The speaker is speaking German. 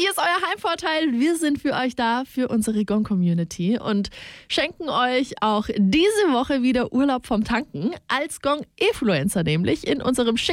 Hier ist euer Heimvorteil. Wir sind für euch da, für unsere Gong-Community und schenken euch auch diese Woche wieder Urlaub vom Tanken als Gong-Influencer, nämlich in unserem